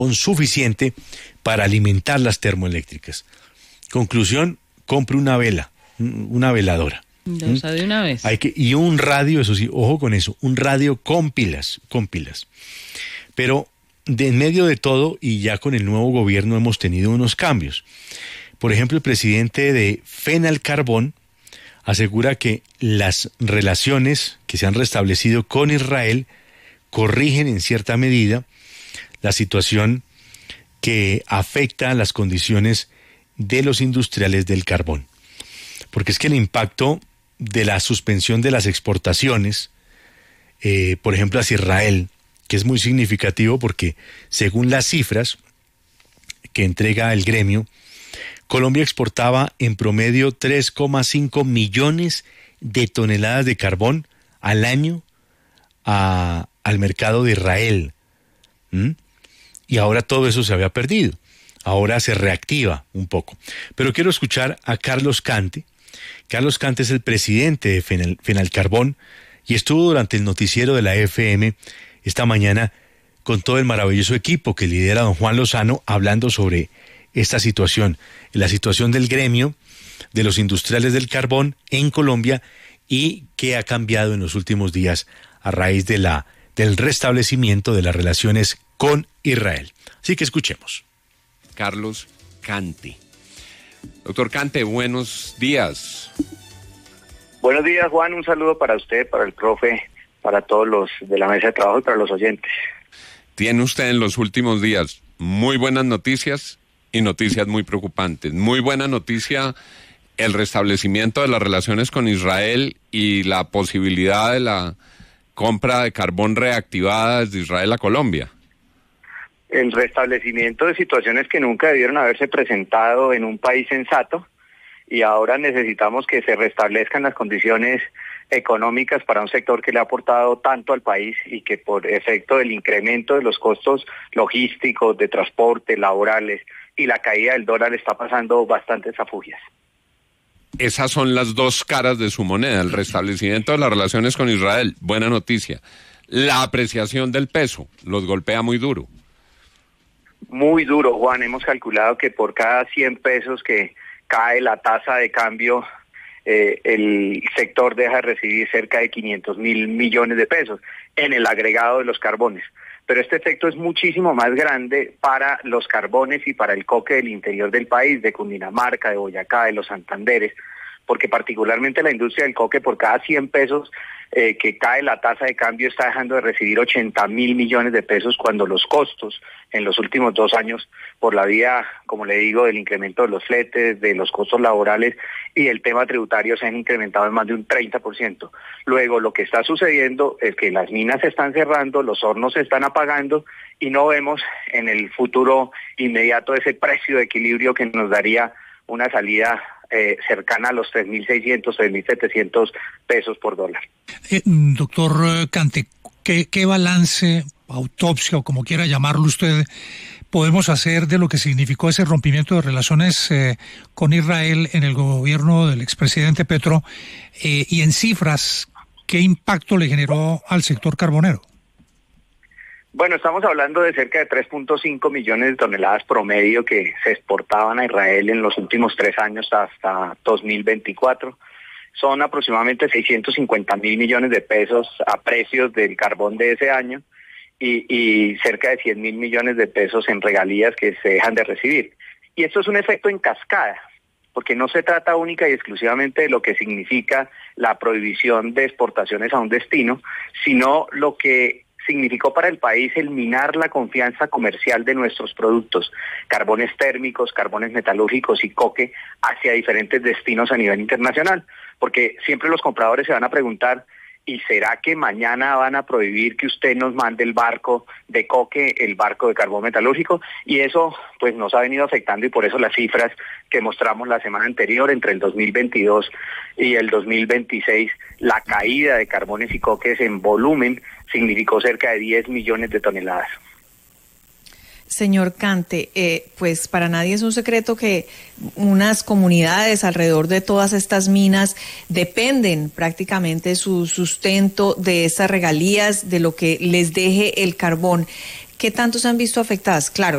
suficiente para alimentar las termoeléctricas. Conclusión, compre una veladora. O sea, de una vez. Y un radio, eso sí, ojo con eso, un radio con pilas. Pero en medio de todo, y ya con el nuevo gobierno hemos tenido unos cambios. Por ejemplo, el presidente de Fenalcarbón asegura que las relaciones que se han restablecido con Israel corrigen en cierta medida la situación que afecta las condiciones de los industriales del carbón. Porque es que el impacto de la suspensión de las exportaciones, por ejemplo, hacia Israel, que es muy significativo porque según las cifras que entrega el gremio, Colombia exportaba en promedio 3,5 millones de toneladas de carbón al año al mercado de Israel. Y ahora todo eso se había perdido. Ahora se reactiva un poco. Pero quiero escuchar a Carlos Cante. Carlos Cante es el presidente de Fenalcarbón y estuvo durante el noticiero de la FM esta mañana con todo el maravilloso equipo que lidera don Juan Lozano hablando sobre esta situación, la situación del gremio de los industriales del carbón en Colombia y qué ha cambiado en los últimos días a raíz del restablecimiento de las relaciones con Israel. Así que escuchemos. Carlos Cante. Doctor Cante, buenos días. Buenos días, Juan. Un saludo para usted, para el profe, para todos los de la mesa de trabajo y para los oyentes. Tiene usted en los últimos días muy buenas noticias y noticias muy preocupantes. Muy buena noticia, el restablecimiento de las relaciones con Israel y la posibilidad de la compra de carbón reactivada desde Israel a Colombia. El restablecimiento de situaciones que nunca debieron haberse presentado en un país sensato, y ahora necesitamos que se restablezcan las condiciones económicas para un sector que le ha aportado tanto al país y que por efecto del incremento de los costos logísticos, de transporte, laborales y la caída del dólar está pasando bastantes afugias. Esas son las dos caras de su moneda, el restablecimiento de las relaciones con Israel, buena noticia. La apreciación del peso los golpea muy duro. Muy duro, Juan. Hemos calculado que por cada 100 pesos que cae la tasa de cambio, el sector deja de recibir cerca de 500.000 millones de pesos en el agregado de los carbones. Pero este efecto es muchísimo más grande para los carbones y para el coque del interior del país, de Cundinamarca, de Boyacá, de los Santanderes, porque particularmente la industria del coque por cada 100 pesos que cae la tasa de cambio está dejando de recibir 80.000 millones de pesos cuando los costos en los últimos 2 años por la vía, como le digo, del incremento de los fletes, de los costos laborales y el tema tributario se han incrementado en más de un 30%. Luego lo que está sucediendo es que las minas se están cerrando, los hornos se están apagando y no vemos en el futuro inmediato ese precio de equilibrio que nos daría una salida cercana a los 3.600, 3.700 pesos por dólar. Doctor Cante, ¿qué balance, autopsia o como quiera llamarlo usted, podemos hacer de lo que significó ese rompimiento de relaciones con Israel en el gobierno del expresidente Petro y en cifras, qué impacto le generó al sector carbonero? Bueno, estamos hablando de cerca de 3.5 millones de toneladas promedio que se exportaban a Israel en los últimos 3 años hasta 2024. Son aproximadamente 650.000 millones de pesos a precios del carbón de ese año y cerca de 100.000 millones de pesos en regalías que se dejan de recibir. Y esto es un efecto en cascada, porque no se trata única y exclusivamente de lo que significa la prohibición de exportaciones a un destino, sino lo que significó para el país el minar la confianza comercial de nuestros productos, carbones térmicos, carbones metalúrgicos y coque hacia diferentes destinos a nivel internacional, porque siempre los compradores se van a preguntar, ¿y será que mañana van a prohibir que usted nos mande el barco de coque, el barco de carbón metalúrgico? Y eso pues nos ha venido afectando y por eso las cifras que mostramos la semana anterior entre el 2022 y el 2026, la caída de carbones y coques en volumen significó cerca de 10 millones de toneladas. Señor Cante, pues para nadie es un secreto que unas comunidades alrededor de todas estas minas dependen prácticamente su sustento de estas regalías, de lo que les deje el carbón. ¿qué tanto se han visto afectadas? Claro,